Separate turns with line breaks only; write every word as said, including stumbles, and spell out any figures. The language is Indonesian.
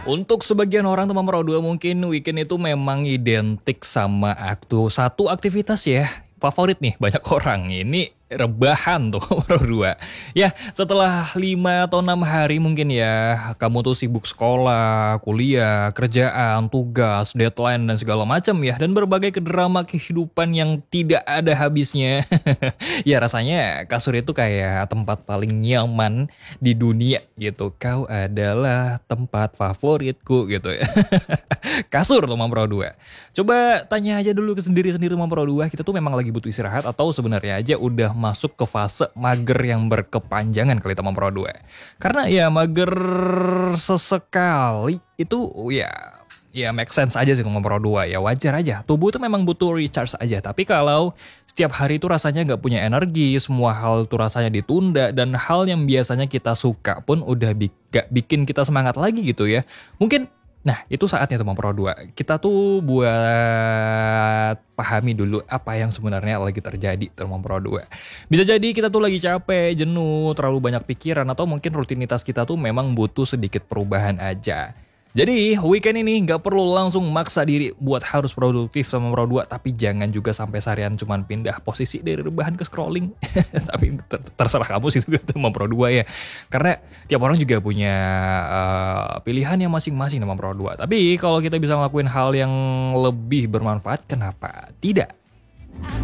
Untuk sebagian orang teman Pro dua mungkin weekend itu memang identik sama aktu satu aktivitas ya. Favorit nih banyak orang ini rebahan tuh Pro dua. Ya, setelah lima atau enam hari mungkin ya, kamu tuh sibuk sekolah, kuliah, kerjaan, tugas, deadline dan segala macam ya, dan berbagai kedrama kehidupan yang tidak ada habisnya. Ya rasanya kasur itu kayak tempat paling nyaman di dunia gitu. Kau adalah tempat favoritku gitu ya. Kasur tuh Mam Pro dua. Coba tanya aja dulu ke sendiri-sendiri Mam Pro dua, kita tuh memang lagi butuh istirahat atau sebenarnya aja udah masuk ke fase mager yang berkepanjangan kali Mam Pro dua. Karena ya mager sesekali itu ya ya make sense aja sih Mam Pro dua, ya wajar aja. Tubuh tuh memang butuh recharge aja. Tapi kalau setiap hari itu rasanya nggak punya energi, semua hal tuh rasanya ditunda, dan hal yang biasanya kita suka pun udah bi gak bikin kita semangat lagi gitu ya. Mungkin nah, itu saatnya tuh Mam Pro dua. Kita tuh buat pahami dulu apa yang sebenarnya lagi terjadi tuh Mam Pro dua. Bisa jadi kita tuh lagi capek, jenuh, terlalu banyak pikiran, atau mungkin rutinitas kita tuh memang butuh sedikit perubahan aja. Jadi weekend ini nggak perlu langsung maksa diri buat harus produktif sama Pro dua, tapi jangan juga sampai seharian cuman pindah posisi dari rebahan ke scrolling. Tapi ter terserah kamu sih itu sama Pro dua ya. Karena tiap orang juga punya uh, pilihan yang masing-masing sama Pro dua. Tapi kalau kita bisa ngelakuin hal yang lebih bermanfaat, kenapa tidak?